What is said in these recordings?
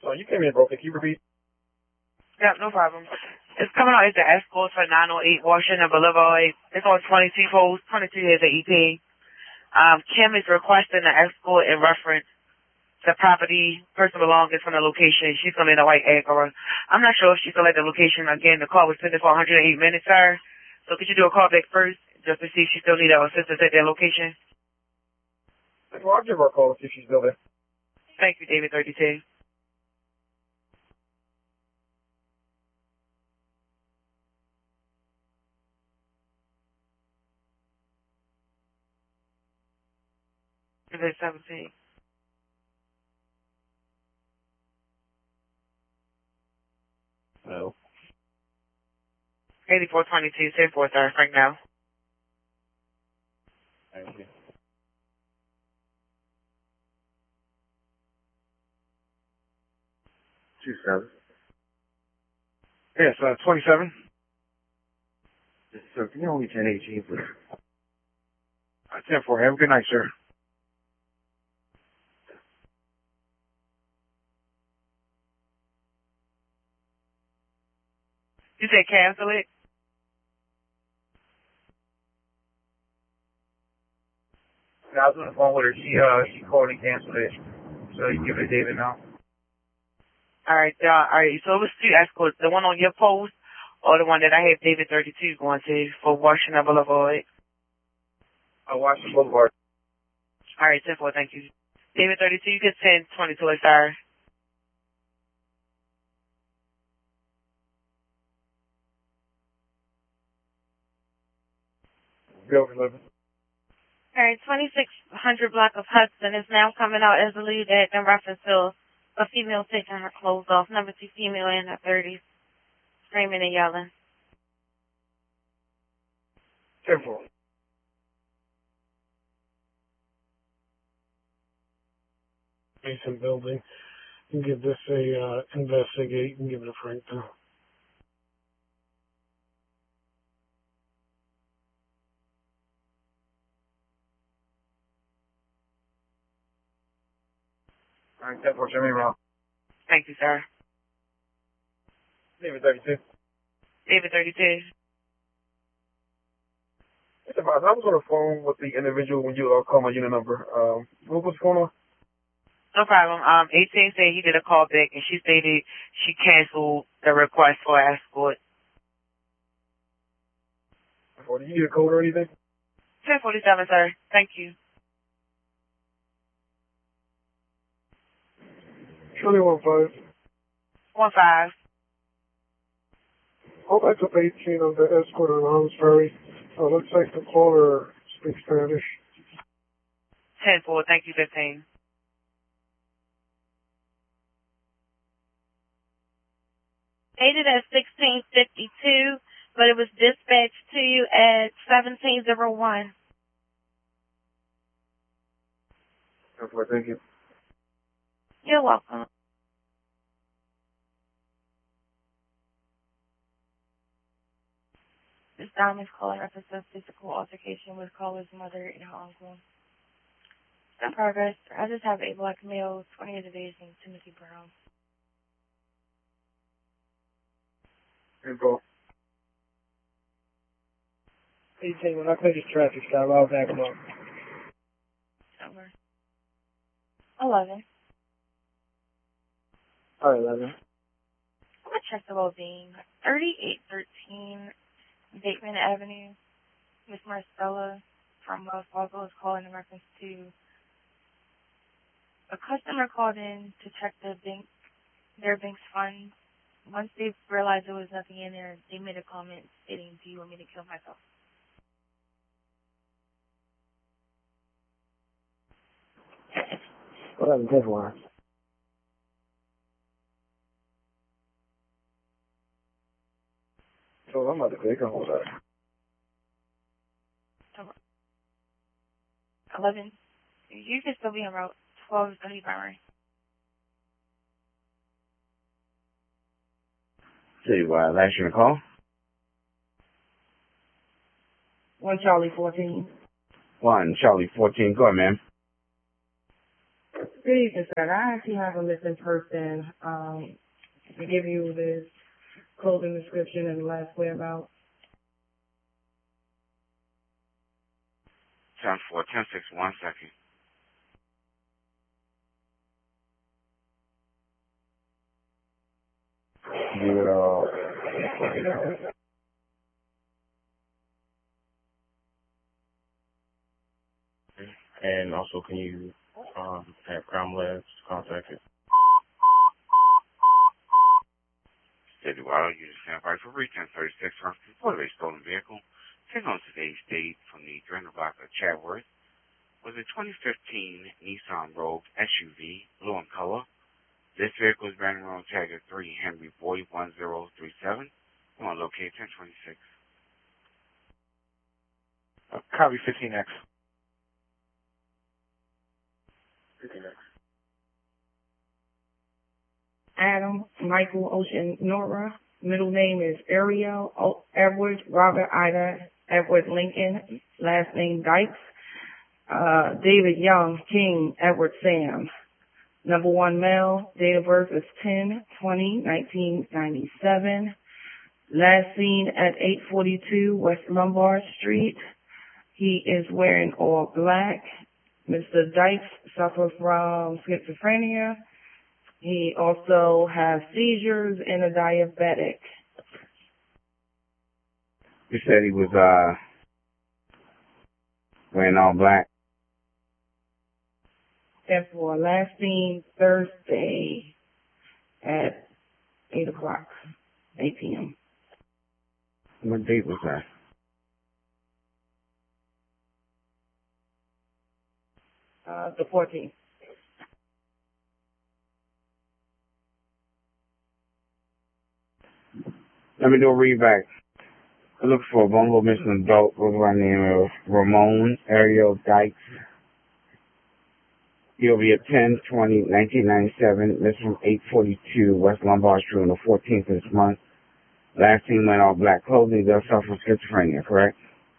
Oh, you came in broken. Can you repeat? Yep, no problem. It's coming out as the escort for 908 Washington Boulevard. It's on 22 post. 22 is an EP. Kim is requesting the escort in reference to property, personal belongings from the location. She's going to be in a white Acura. I'm not sure if she's still at the location. Again, the call was pending for 108 minutes, sir. So could you do a call back first just to see if she still needs our assistance at their location? Well, I'll give her a call to see if she's still there. Thank you, David 32. David 17. No. 8422, 10-4, sir. Frank now. Thank you. Two seven. Yes, 27. Yes, sir. Can you only 1018, please? 10-4. Have a good night, sir. You said cancel it? I was on the phone with her. She called and canceled it. So you give it to David now. Alright, so it was two escorts. The one on your post or the one that I have David 32 going to for Washington Boulevard? Washington Boulevard. Alright, 10-4, thank you. David 32, you can send 22, sir. Building 11. Alright, 2600 block of Hudson is now coming out as a lead act in reference to a female taking her clothes off. Number 2 female in her 30s, screaming and yelling. 10-4. Mason building. And give this a investigate and give it a Frank now. All right, 10-4, Jimmy Round. Thank you, sir. David 32. David 32. It's about, I was on the phone with the individual when you called my unit number. What was going on? No problem. 18 said he did a call back and she stated she canceled the request for escort. Do you need a code or anything? 1047, sir. Thank you. 21-5. 15. Go back up 18 on the escort on Holmes Ferry. Looks like the caller speaks Spanish. 10-4, thank you, 15. Dated at 1652, but it was dispatched to you at 1701. 10-4, thank you. You're welcome. This Diamond's calling represents physical altercation with caller's mother and her uncle. In progress, I just have a black male, 20 years of age, named Timothy Brown. Info. 18, when I clear this traffic stop, I'll back him up. Over. 11. All right, 11. I'm going to check the well-being. 3813 Bateman Avenue. Miss Marcella from Wells Fargo is calling in reference to a customer called in to check their bank's funds. Once they realized there was nothing in there, they made a comment stating, "Do you want me to kill myself?" What happened to one? So I'm about to click on that. 11. You can still be en route. 12 is going to be primary. See, last year call? 1 Charlie 14. 1 Charlie 14. Go ahead, ma'am. Good evening, sir. I actually have a missing person. To give you this clothing description and the last whereabouts. 10-4, 10-6, 1 second. Do it all. And also, can you have crime labs contacted? Steady Water, you just stand by for return 36 reference for a stolen vehicle. Taken on today's date from the Adrenaline Block of Chadworth was a 2015 Nissan Rogue SUV, blue in color. This vehicle is brand new on tag of 3 Henry Boyd 1037. You want to locate 1026. Copy 15X. 15X. Adam Michael Ocean Nora. Middle name is Ariel Edward Robert Ida Edward Lincoln. Last name Dykes. David Young King Edward Sam. Number 1 male. Date of birth is 10/20/1997. Last seen at 842 West Lombard Street. He is wearing all black. Mr. Dykes suffers from schizophrenia. He also has seizures and a diabetic. You said he was wearing all black. And for last seen Thursday at 8 o'clock, 8 p.m. What date was that? The 14th. Let me do a read back. I look for a vulnerable missing adult goes by the name of Ramon Ariel Dykes. He'll be at 10/20/1997. This from 842 West Lombard Street on the 14th of this month. Last seen wearing all black clothing. He does suffer from schizophrenia, correct?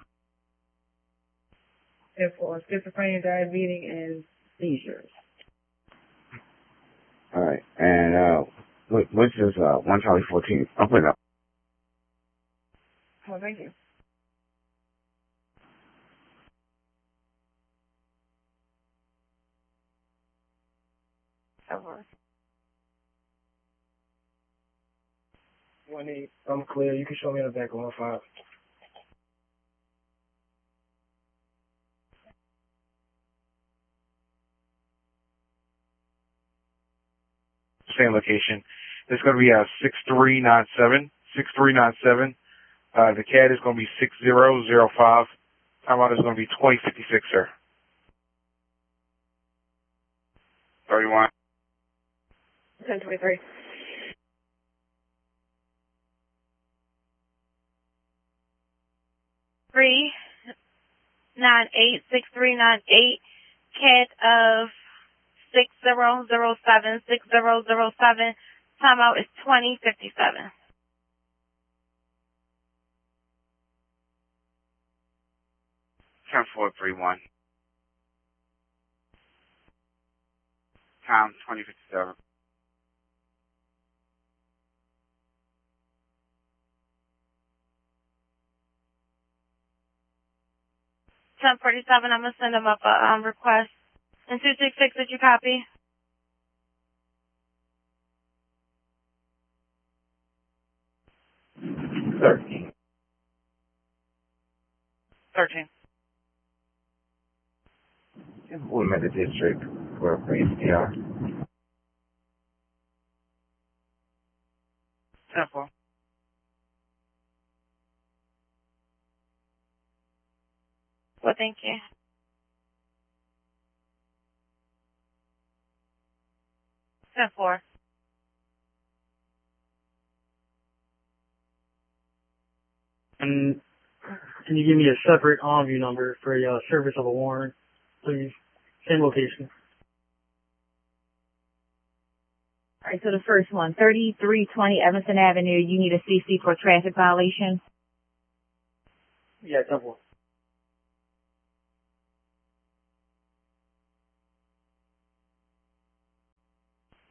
And for schizophrenia, diabetes, and seizures. All right. And what's this 1 Charlie 14? I'll put it up. Well, thank you. Over. 1-8. I'm clear. You can show me the back of 1-5. Same location. It's going to be 6397. 6397. The CAD is going to be 6005. Timeout is going to be 2056, sir. 31. 1023. Three 986398 CAD of 6007 6007. Timeout is 2057. 10-4-3-1. Time 2057. $1047. I'm gonna send them up a request. And 266, did you copy? $13. 13. We're at the district for NCR. 10-4. Well, thank you. 10-4. And can you give me a separate on-view number for a service of a warrant, please? Same location. All right, so the first one, 3320 Evanston Avenue. You need a CC for traffic violation. Yeah, 10-4.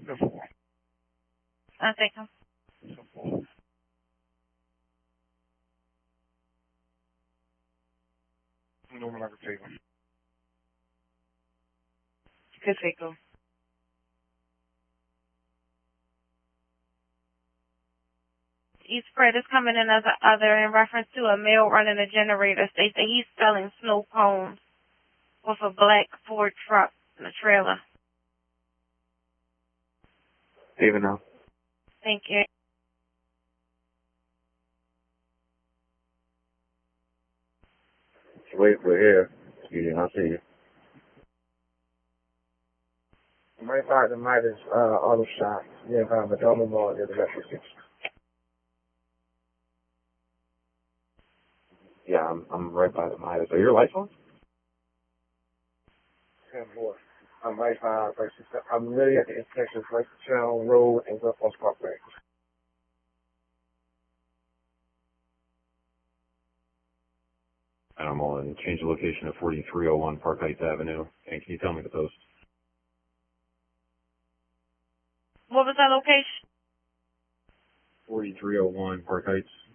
Thank you. Número na table. Pacifico. East Spread is coming in as a other in reference to a male running a generator. States that he's selling snow cones with a black Ford truck and a trailer. Even now. Thank you. Wait, we're here. Excuse me, I'll see you. Right by the Midas auto shop, nearby Madonna Mall, near the Metro Station. Yeah, I'm right by the Midas. Are your lights on? 10-4. I'm right by, I'm really at the intersection of Franklin Channel Road and Gulf Coast Parkway. And I'm on change of location at 4301 Park Heights Avenue. And can you tell me the post? What was that location? 4301 Park Heights